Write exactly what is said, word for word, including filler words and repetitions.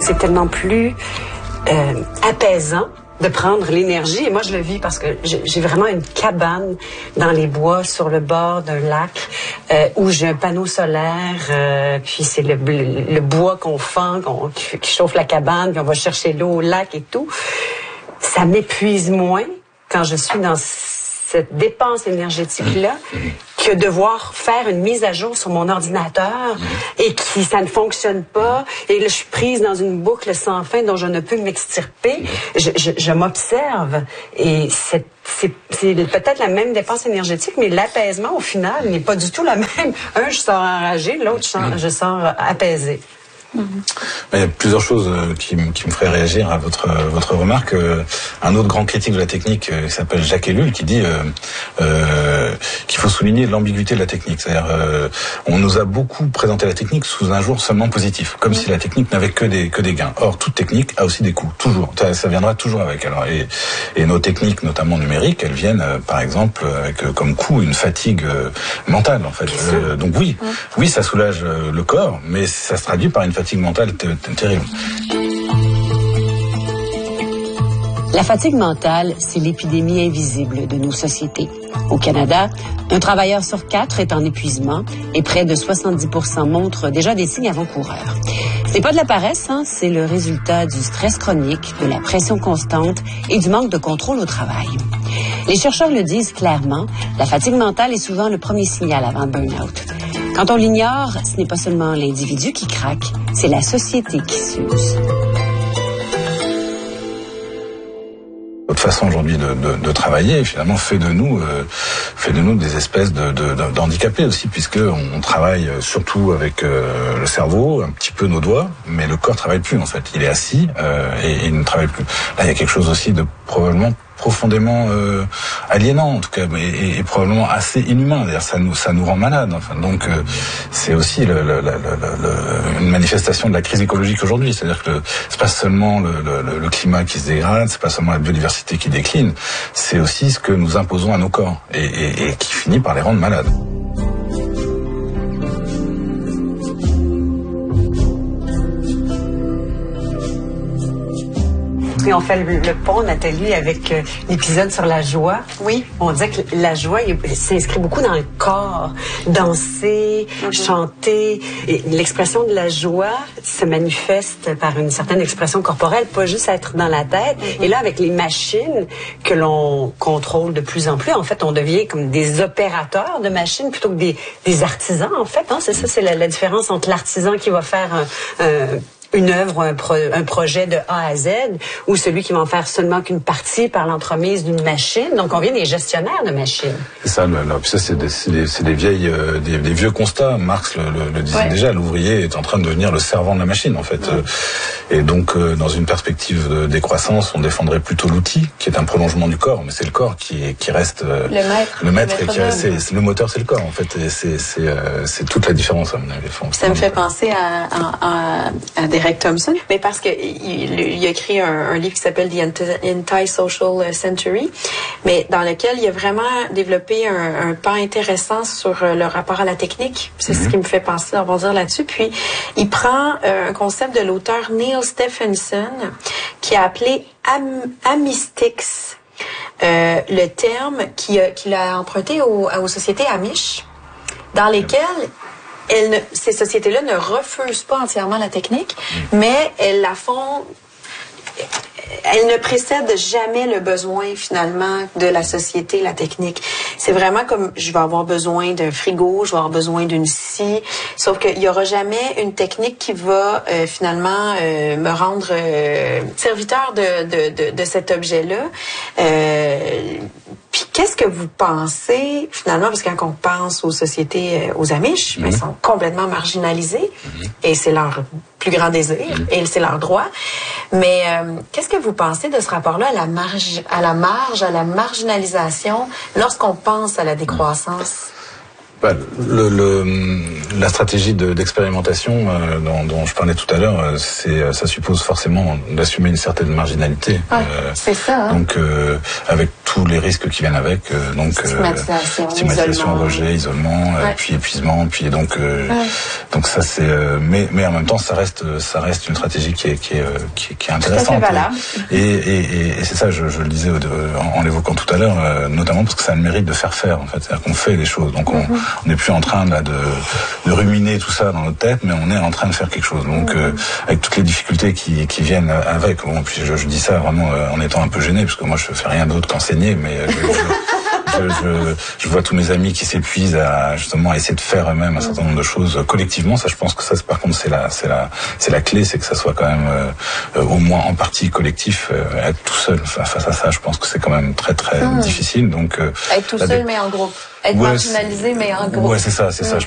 c'est tellement plus euh, apaisant de prendre l'énergie. Et moi, je le vis parce que j'ai vraiment une cabane dans les bois sur le bord d'un lac euh, où j'ai un panneau solaire. Euh, puis c'est le, le, le bois qu'on fend, qu'on, qui, qui chauffe la cabane, puis on va chercher l'eau au lac et tout. Ça m'épuise moins quand je suis dans cette dépense énergétique-là que devoir faire une mise à jour sur mon ordinateur et qui ça ne fonctionne pas et là je suis prise dans une boucle sans fin dont je ne peux m'extirper. Je, je, je m'observe et c'est, c'est, c'est peut-être la même dépense énergétique, mais l'apaisement au final n'est pas du tout la même. Un, je sors enragée, l'autre, je sors, je sors apaisée. Mmh. Il y a plusieurs choses qui, qui me feraient réagir à votre votre remarque. Un autre grand critique de la technique, il s'appelle Jacques Ellul, qui dit euh, euh, qu'il faut souligner l'ambiguïté de la technique. C'est-à-dire, euh, on nous a beaucoup présenté la technique sous un jour seulement positif, comme mmh. si la technique n'avait que des que des gains. Or, toute technique a aussi des coûts, toujours. Ça, ça viendra toujours avec. Alors, et, et nos techniques, notamment numériques, elles viennent, euh, par exemple, avec euh, comme coût une fatigue euh, mentale, en fait. Euh, donc oui, mmh. oui, ça soulage euh, le corps, mais ça se traduit par une fatigue mentale terrible. La fatigue mentale, c'est l'épidémie invisible de nos sociétés. Au Canada, un travailleur sur quatre est en épuisement et près de soixante-dix pour cent montrent déjà des signes avant-coureurs. C'est pas de la paresse, hein, c'est le résultat du stress chronique, de la pression constante et du manque de contrôle au travail. Les chercheurs le disent clairement, la fatigue mentale est souvent le premier signal avant le burn-out. Quand on l'ignore, ce n'est pas seulement l'individu qui craque, c'est la société qui s'use. Notre façon aujourd'hui de, de, de travailler, finalement, fait de nous, euh, fait de nous des espèces de, de, de, d'handicapés aussi, puisque on, on travaille surtout avec euh, le cerveau, un petit peu nos doigts, mais le corps travaille plus en fait. Il est assis euh, et, et il ne travaille plus. Là, il y a quelque chose aussi de probablement profondément euh, aliénant en tout cas, mais et, et probablement assez inhumain. D'ailleurs, ça nous ça nous rend malades. Enfin, donc euh, c'est aussi le, le, le, le, le, une manifestation de la crise écologique aujourd'hui. C'est-à-dire que le, c'est pas seulement le, le, le climat qui se dégrade, c'est pas seulement la biodiversité qui décline, c'est aussi ce que nous imposons à nos corps et, et, et qui finit par les rendre malades. Et on fait le, le pont, Nathalie, avec euh, l'épisode sur la joie. Oui. On disait que la joie il, s'inscrit beaucoup dans le corps. Danser, mm-hmm. chanter. Et l'expression de la joie se manifeste par une certaine expression corporelle, pas juste être dans la tête. Mm-hmm. Et là, avec les machines que l'on contrôle de plus en plus, en fait, on devient comme des opérateurs de machines plutôt que des, des artisans, en fait. Hein? C'est ça, c'est la, la différence entre l'artisan qui va faire un... un une œuvre, un, pro, un projet de A à Z, ou celui qui va en faire seulement qu'une partie par l'entremise d'une machine. Donc, on vient des gestionnaires de machines. C'est ça, le, le, ça c'est des, c'est des, c'est des vieilles, euh, des, des vieux constats. Marx le, le, le disait ouais. déjà, l'ouvrier est en train de devenir le servant de la machine, en fait. Ouais. Et donc, euh, dans une perspective de décroissance, on défendrait plutôt l'outil, qui est un prolongement du corps, mais c'est le corps qui, qui reste euh, le maître, le maître, le, et qui reste, c'est, c'est, le moteur, c'est le corps, en fait. Et c'est, c'est, euh, c'est toute la différence, à mon avis. Ça me fait penser à, à, à Derek Thompson, mais parce que il, il a écrit un, un livre qui s'appelle The Anti-Social Century, mais dans lequel il a vraiment développé un, un pan intéressant sur le rapport à la technique. C'est mm-hmm. ce qui me fait penser à rebondir là-dessus. Puis, il prend euh, un concept de l'auteur Neil Stephenson qui a appelé am, amistics, euh, le terme qu'il a, qu'il a emprunté aux, aux sociétés Amish, dans lesquelles elles ne, ces sociétés-là ne refusent pas entièrement la technique, mais elles la font... Elle ne précède jamais le besoin, finalement, de la société, la technique. C'est vraiment comme, je vais avoir besoin d'un frigo, je vais avoir besoin d'une scie, sauf qu'il n'y aura jamais une technique qui va, euh, finalement, euh, me rendre euh, serviteur de, de, de, de cet objet-là. Euh, Puis qu'est-ce que vous pensez, finalement, parce que quand on pense aux sociétés, aux Amish, mm-hmm. ben, ils sont complètement marginalisés, mm-hmm. et c'est leur plus grand désir, mm-hmm. et c'est leur droit. Mais euh, qu'est-ce que vous pensez de ce rapport-là à la marge, à la marge, à la marginalisation, lorsqu'on pense à la décroissance? Bah, le, le, la stratégie de, d'expérimentation euh, dont, dont je parlais tout à l'heure, c'est, ça suppose forcément d'assumer une certaine marginalité. Ah, euh, c'est ça. Hein? Donc, euh, avec tout tous les risques qui viennent avec, euh, donc stigmatisation, stigmatisation, rejet, isolement, ouais. puis épuisement, puis donc euh, ouais. donc ça c'est euh, mais mais en même temps ça reste ça reste une stratégie qui est qui est qui est, qui est intéressante. Et et, et, et c'est ça, je, je le disais en, en l'évoquant tout à l'heure, euh, notamment parce que ça a le mérite de faire faire en fait, c'est-à-dire qu'on fait les choses, donc on mm-hmm. on n'est plus en train là de de ruminer tout ça dans notre tête, mais on est en train de faire quelque chose. Donc mm-hmm. euh, avec toutes les difficultés qui qui viennent avec, bon, puis je, je dis ça vraiment euh, en étant un peu gêné parce que moi je fais rien d'autre qu'enseigner, mais je, je, je, je, je vois tous mes amis qui s'épuisent à justement essayer de faire eux-mêmes un certain nombre de choses collectivement. Ça, je pense que ça, par contre, c'est la, c'est la, c'est la clé, c'est que ça soit quand même euh, au moins en partie collectif. Euh, être tout seul face à ça, je pense que c'est quand même très très mmh. difficile. Donc euh, être tout seul, mais en groupe. Être ouais, marginalisé, mais en groupe. Ouais, c'est ça, c'est mmh. ça. Je,